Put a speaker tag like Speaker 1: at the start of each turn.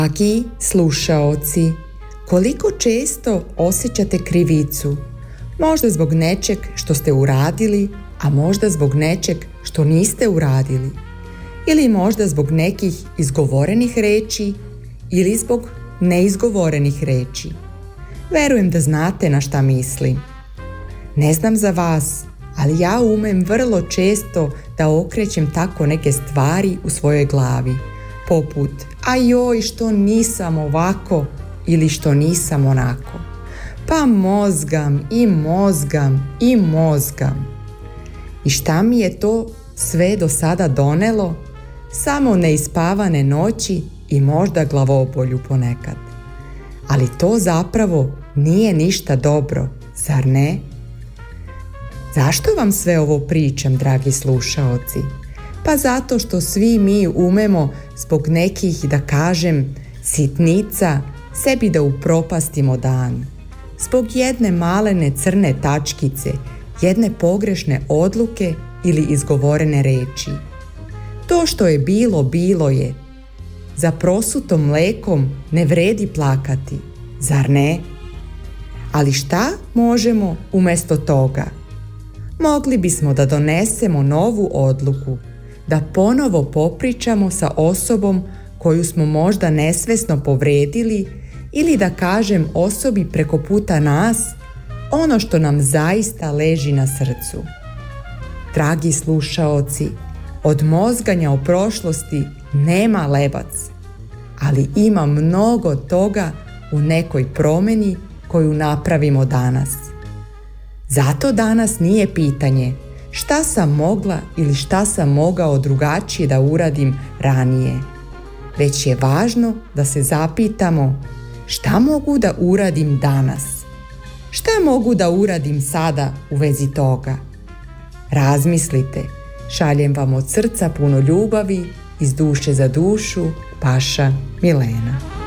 Speaker 1: Dragi slušaoci, koliko često osjećate krivicu? Možda zbog nečeg što ste uradili, a možda zbog nečeg što niste uradili. Ili možda zbog nekih izgovorenih reči ili zbog neizgovorenih reči. Verujem da znate na šta mislim. Ne znam za vas, ali ja umem vrlo često da okrećem tako neke stvari u svojoj glavi. Poput, a joj što nisam ovako ili što nisam onako. Pa mozgam i mozgam i mozgam. I šta mi je to sve do sada donelo? Samo neispavane noći i možda glavobolju ponekad. Ali to zapravo nije ništa dobro, zar ne? Zašto vam sve ovo pričam, dragi slušaoci? Pa zato što svi mi umemo zbog nekih, da kažem, sitnica sebi da upropastimo dan. Zbog jedne malene crne tačkice, jedne pogrešne odluke ili izgovorene reči. To što je bilo, bilo je. Za prosutom mlekom ne vredi plakati, zar ne? Ali šta možemo umjesto toga? Mogli bismo da donesemo novu odluku, da ponovo popričamo sa osobom koju smo možda nesvesno povredili ili da kažem osobi preko puta nas ono što nam zaista leži na srcu. Dragi slušaoci, od mozganja o prošlosti nema lebac, ali ima mnogo toga u nekoj promjeni koju napravimo danas. Zato danas nije pitanje šta sam mogla ili šta sam mogao drugačije da uradim ranije, već je važno da se zapitamo šta mogu da uradim danas, šta mogu da uradim sada u vezi toga. Razmislite, šaljem vam od srca puno ljubavi, iz duše za dušu, Paša Milena.